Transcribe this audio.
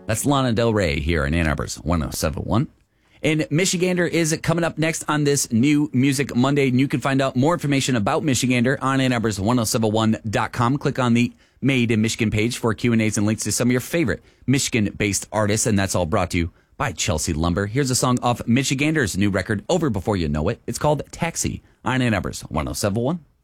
That's Lana Del Rey here in Ann Arbor's 107.1. And Michigander is coming up next on this new Music Monday. And you can find out more information about Michigander on Ann Arbor's 1071.com. Click on the Made in Michigan page for Q&As and links to some of your favorite Michigan-based artists. And that's all brought to you by Chelsea Lumber. Here's a song off Michigander's new record, Over Before You Know It. It's called Taxi on Ann Arbor's 107.1.